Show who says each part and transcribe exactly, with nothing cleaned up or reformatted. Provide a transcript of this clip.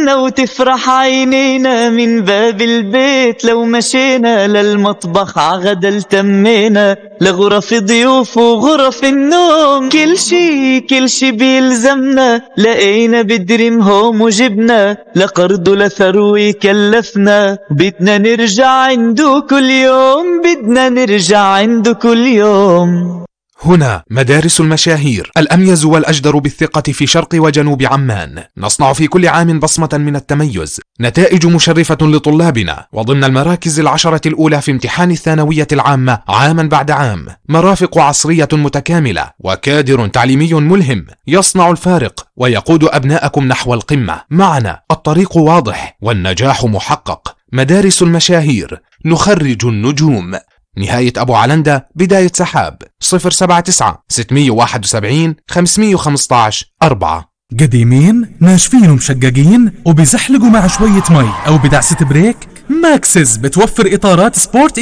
Speaker 1: تتهنى وتفرح عينينا من باب البيت لو مشينا للمطبخ عغدا التمينا لغرف ضيوف وغرف النوم كل شي كل شي بيلزمنا لقينا بدريم هوم وجبنا لقرض لثروي كلفنا بدنا نرجع عنده كل يوم بدنا نرجع عنده كل يوم.
Speaker 2: هنا مدارس المشاهير الأميز والأجدر بالثقة في شرق وجنوب عمان. نصنع في كل عام بصمة من التميز، نتائج مشرفة لطلابنا وضمن المراكز العشرة الأولى في امتحان الثانوية العامة عاما بعد عام. مرافق عصرية متكاملة وكادر تعليمي ملهم يصنع الفارق ويقود أبناءكم نحو القمة. معنا الطريق واضح والنجاح محقق. مدارس المشاهير، نخرج النجوم. نهاية أبو علندة، بداية سحاب. صفر سبعة تسعة ستمية واحد وسبعين خمسمية وخمستاش أربعة.
Speaker 3: قديمين ناشفين ومشققين وبيزحلقوا مع شوية مي أو بدعسة بريك؟ ماكسز بتوفر إطارات سبورت